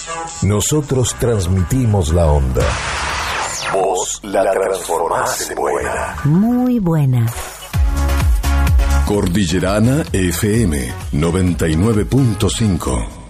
Nosotros transmitimos la onda. Vos la transformás en buena. Muy buena. Cordillerana FM 99.5